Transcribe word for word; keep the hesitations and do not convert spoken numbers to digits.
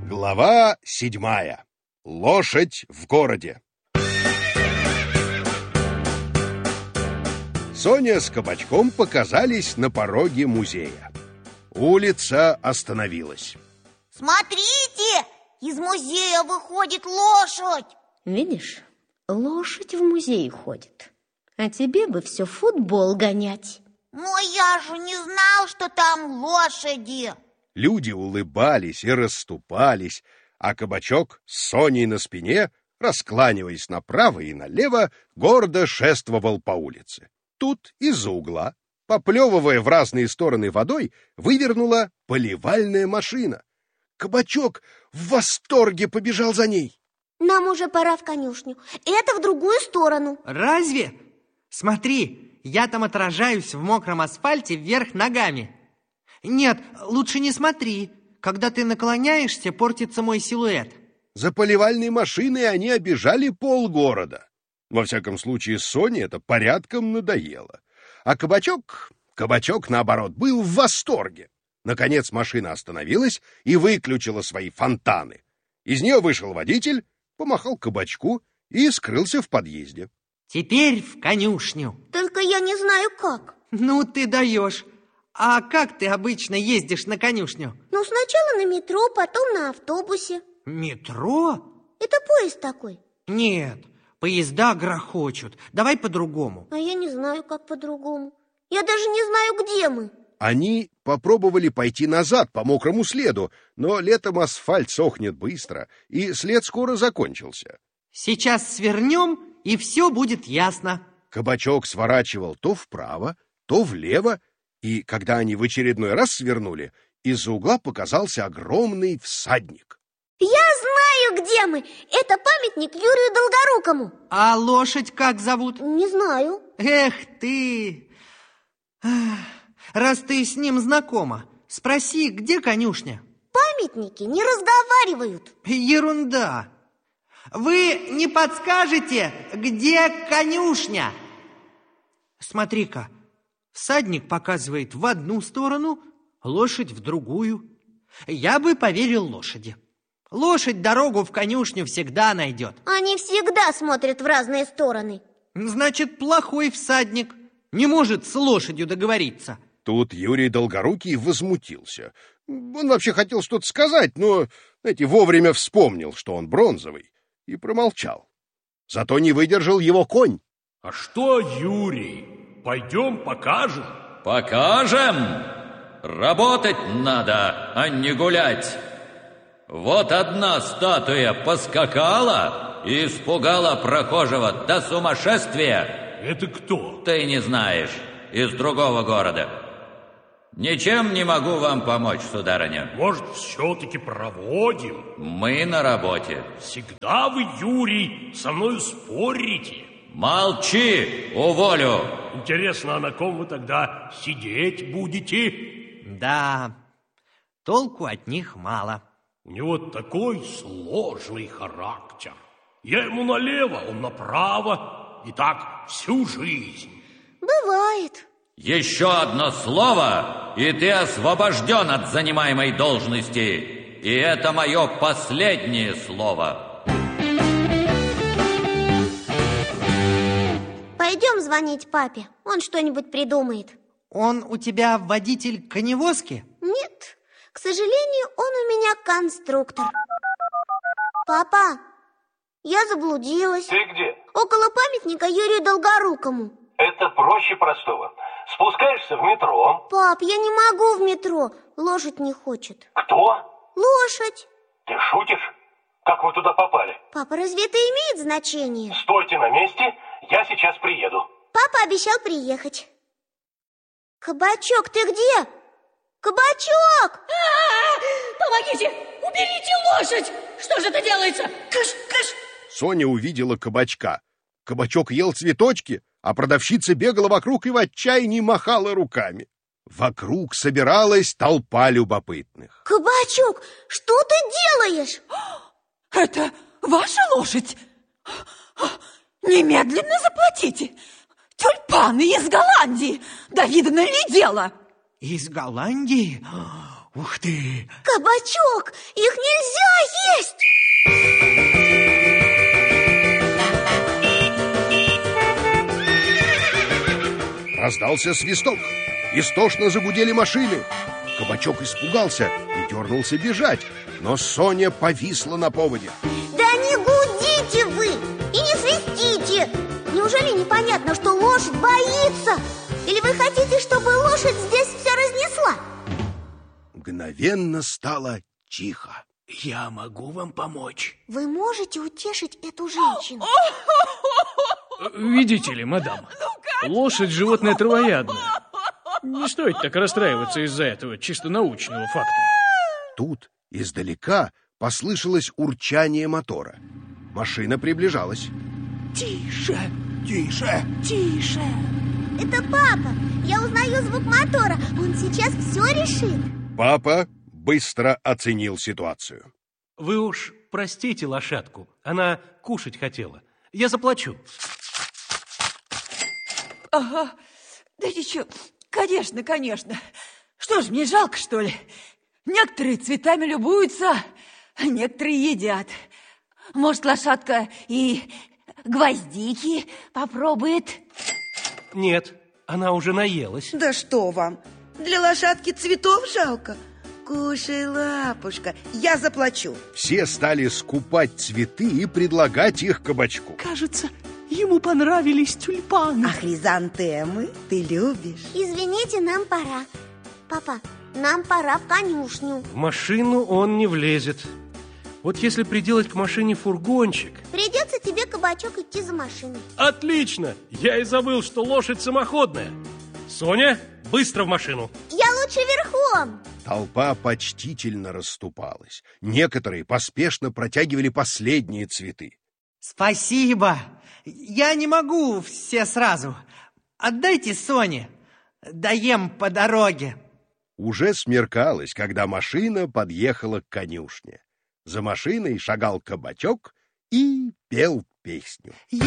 Глава седьмая. Лошадь в городе. Соня с Кабачком показались на пороге музея. Улица остановилась. Смотрите, из музея выходит лошадь. Видишь, лошадь в музей ходит. А тебе бы все футбол гонять. Но я же не знал, что там лошади. Люди улыбались и расступались, а Кабачок с Соней на спине, раскланиваясь направо и налево, гордо шествовал по улице. Тут из-за угла, поплевывая в разные стороны водой, вывернула поливальная машина. Кабачок в восторге побежал за ней. Нам уже пора в конюшню. Это в другую сторону. Разве? Смотри, я там отражаюсь в мокром асфальте вверх ногами. Нет, лучше не смотри. Когда ты наклоняешься, портится мой силуэт. За поливальной машиной они обежали полгорода. Во всяком случае, Соне это порядком надоело. А Кабачок, Кабачок, наоборот, был в восторге. Наконец машина остановилась и выключила свои фонтаны. Из нее вышел водитель, помахал Кабачку и скрылся в подъезде. Теперь в конюшню. Только я не знаю как. Ну ты даешь. А как ты обычно ездишь на конюшню? Ну, сначала на метро, потом на автобусе. Метро? Это поезд такой. Нет, поезда грохочут. Давай по-другому. А я не знаю, как по-другому. Я даже не знаю, где мы. Они попробовали пойти назад по мокрому следу, но летом асфальт сохнет быстро, и след скоро закончился. Сейчас свернем, и все будет ясно. Кабачок сворачивал то вправо, то влево, и когда они в очередной раз свернули, из-за угла показался огромный всадник. Я знаю, где мы. Это памятник Юрию Долгорукому. А лошадь как зовут? Не знаю. Эх ты! Раз ты с ним знакома, спроси, где конюшня? Памятники не разговаривают. Ерунда. Вы не подскажете, где конюшня? Смотри-ка, всадник показывает в одну сторону, лошадь в другую. Я бы поверил лошади. Лошадь дорогу в конюшню всегда найдет. Они всегда смотрят в разные стороны. Значит, плохой всадник. Не может с лошадью договориться. Тут Юрий Долгорукий возмутился. Он вообще хотел что-то сказать, но, знаете, вовремя вспомнил, что он бронзовый, и промолчал. Зато не выдержал его конь. А что, Юрий, пойдем покажем? Покажем? Работать надо, а не гулять. Вот одна статуя поскакала и испугала прохожего до сумасшествия. Это кто? Ты не знаешь, из другого города. Ничем не могу вам помочь, сударыня. Может, все-таки проводим? Мы на работе. Всегда вы, Юрий, со мной спорите. Молчи, уволю. Интересно, а на ком вы тогда сидеть будете? Да, толку от них мало. У него такой сложный характер. Я ему налево, он направо. И так всю жизнь. Бывает. Еще одно слово, и ты освобожден от занимаемой должности. И это мое последнее слово. Пойдем звонить папе, он что-нибудь придумает. Он у тебя водитель коневозки? Нет, к сожалению, он у меня конструктор. Папа, я заблудилась. Ты где? Около памятника Юрию Долгорукому. Это проще простого. Спускаешься в метро. Пап, я не могу в метро. Лошадь не хочет. Кто? Лошадь. Ты шутишь? Как вы туда попали? Папа, разве это имеет значение? Стойте на месте, я сейчас приеду. Папа обещал приехать. Кабачок, ты где? Кабачок! А-а-а! Помогите! Уберите лошадь! Что же это делается? Кыш, кыш! Соня увидела Кабачка. Кабачок ел цветочки, а продавщица бегала вокруг и в отчаянии махала руками. Вокруг собиралась толпа любопытных. Кабачок, что ты делаешь? Это ваша лошадь? Немедленно заплатите. Тюльпаны из Голландии. Да видно ли дело? Из Голландии? Ух ты! Кабачок! Их нельзя есть! Раздался свисток. Истошно загудели машины. Кабачок испугался и дернулся бежать, но Соня повисла на поводе. Да не гудите вы и не свистите! Неужели непонятно, что лошадь боится? Или вы хотите, чтобы лошадь здесь все разнесла? Мгновенно стало тихо. Я могу вам помочь. Вы можете утешить эту женщину? Видите ли, мадам, лошадь животное травоядное. Не стоит так расстраиваться из-за этого чисто научного факта. Тут издалека послышалось урчание мотора. Машина приближалась. Тише, тише, Тише! Это папа! Я узнаю звук мотора. Он сейчас все решит. Папа быстро оценил ситуацию. Вы уж простите лошадку. Она кушать хотела. Я заплачу. Ага, да ничего, конечно, конечно. Что ж, мне жалко, что ли? Некоторые цветами любуются, а некоторые едят. Может, лошадка и гвоздики попробует? Нет, она уже наелась. Да что вам, для лошадки цветов жалко. Кушай, лапушка, я заплачу. Все стали скупать цветы и предлагать их кабачку. Кажется, ему понравились тюльпаны. А хризантемы ты любишь? Извините, нам пора. Папа, нам пора в конюшню. В машину он не влезет. Вот если приделать к машине фургончик... Придется тебе, кабачок, идти за машиной. Отлично! Я и забыл, что лошадь самоходная. Соня, быстро в машину. Я лучше верхом. Толпа почтительно расступалась. Некоторые поспешно протягивали последние цветы. Спасибо. Я не могу все сразу. Отдайте Соне. Доем по дороге. Уже смеркалось, когда машина подъехала к конюшне. За машиной шагал кабачок и пел песню.